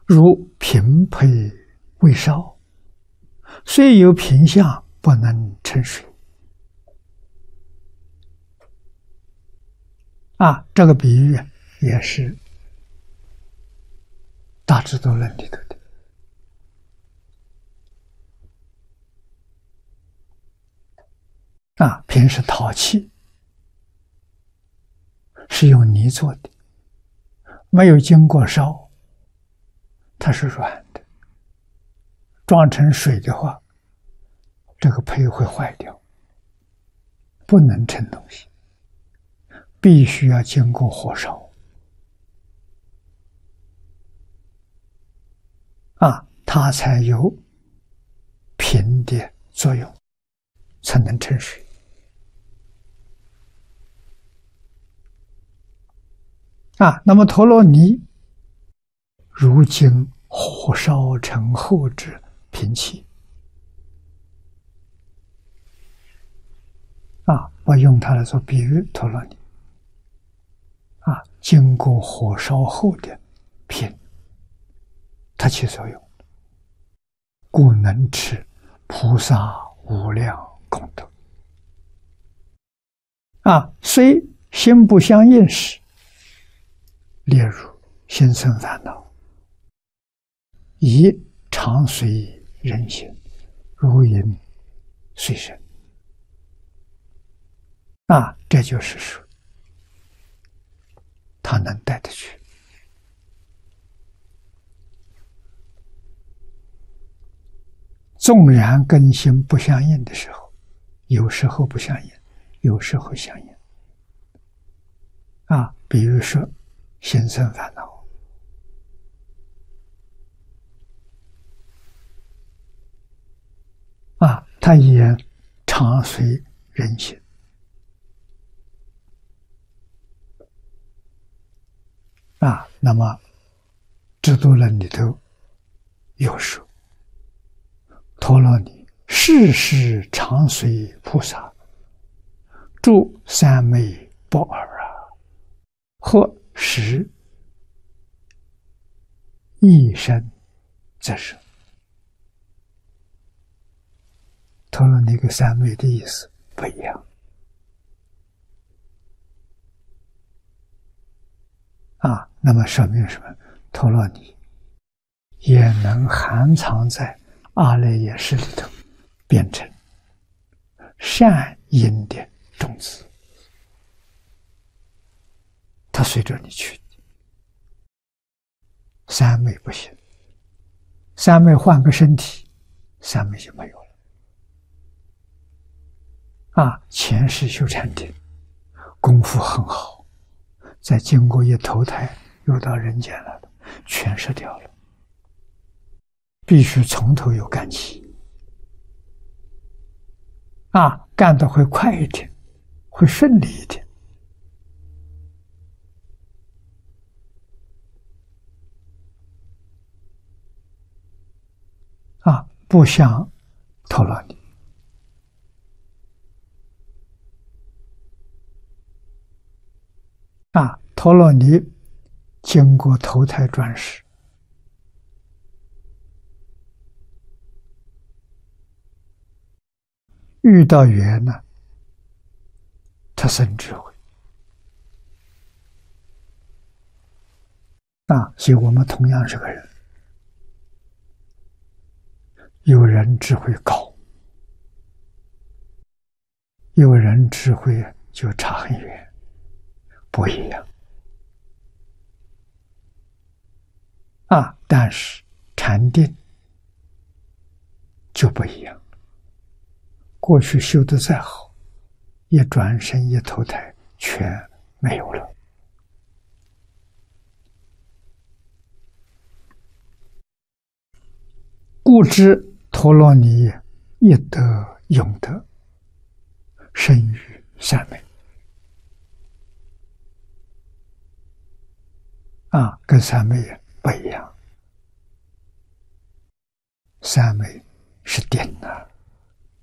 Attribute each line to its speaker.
Speaker 1: 如瓶配未烧，虽有瓶相，不能盛水。这个比喻也是大智度论里头的。瓶是陶器，是用泥做的，没有经过烧，它是软的。装成水的话，这个胚会坏掉，不能盛东西，必须要经过火烧。它才有瓶的作用，才能盛水。那么陀罗尼如今火烧成后之瓶器。我用它来做比喻，陀罗尼经过火烧后的瓶，它起作用，故能持菩萨无量功德。虽心不相应时，例如心生烦恼，以常随人心，如影随身。这就是说，他能带得去。纵然跟心不相应的时候，有时候不相应，有时候相应。比如说心生烦恼，他也常随人心。那么智度论里头有说，陀罗尼世世常随菩萨，住三昧不二或时一生则生。陀罗尼跟三昧的意思不一样。那么说明什么？陀罗尼也能含藏在阿赖耶识里头，变成善因的种子，它随着你去。三昧不行，三昧换个身体，三昧就没有了。前世修禅定，功夫很好，再经过一投胎又到人间来了，全失掉了。必须从头有干起。干得会快一点，会顺利一点。不像陀罗尼。陀罗尼经过投胎转世，遇到缘呢，他生智慧。所以我们同样是个人，有人智慧高，有人智慧就差很远，不一样。但是禅定就不一样。过去修得再好，一转身一投胎，全没有了。故知陀罗尼一得永得，生于三昧。跟三昧不一样。三昧是定